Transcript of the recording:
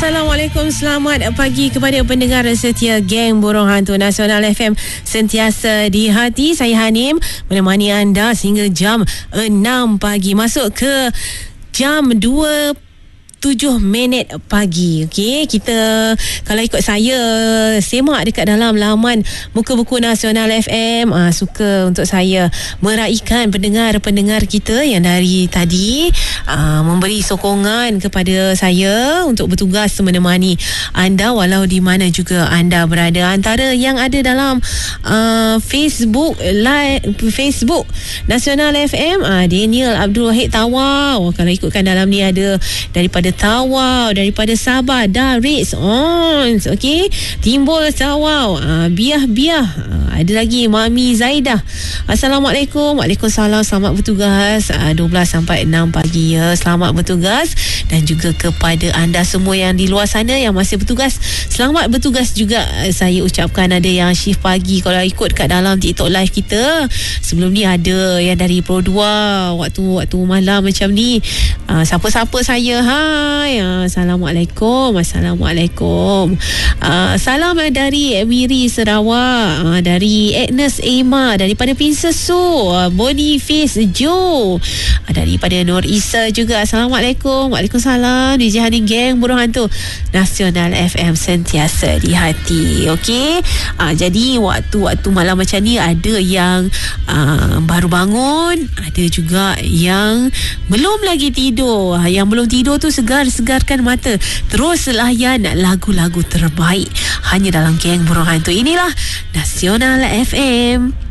Assalamualaikum, selamat pagi kepada pendengar setia Geng Burung Hantu Nasional FM, sentiasa di hati. Saya Hanim menemani anda sehingga jam 6 pagi, masuk ke jam 7 minit pagi. Okey, kita kalau ikut saya semak dekat dalam laman Muka Buku Nasional FM, suka untuk saya meraikan pendengar-pendengar kita yang dari tadi memberi sokongan kepada saya untuk bertugas menemani anda walau di mana juga anda berada. Antara yang ada dalam Facebook Nasional FM, Daniel Abdul Wahid Tawau. Kalau ikutkan dalam ni ada daripada Tawau, daripada Sabah, Daris Ons, okey, Timbul Tawau, Biah, ada lagi Mami Zaidah. Assalamualaikum. Waalaikumsalam. Selamat bertugas 12 sampai 6 pagi ya. Selamat bertugas, dan juga kepada anda semua yang di luar sana yang masih bertugas, selamat bertugas juga saya ucapkan. Ada yang shift pagi, kalau ikut kat dalam TikTok live kita sebelum ni ada yang dari Pro 2 waktu malam macam ni. Siapa-siapa saya, hai, Assalamualaikum. Salam dari Wiri Sarawak, dari Agnes Emma, daripada Princess Su, Boniface Joe, daripada Nur Isa juga. Assalamualaikum. Waalaikumsalam. DJ Hanim, Geng Burung Hantu Nasional FM, sentiasa di hati. Okey, jadi waktu malam macam ni ada yang baru bangun, ada juga yang belum lagi tidur. Yang belum tidur tu segarkan mata, terus layan lagu-lagu terbaik hanya dalam Geng Burung Hantu. Inilah Nasional FM.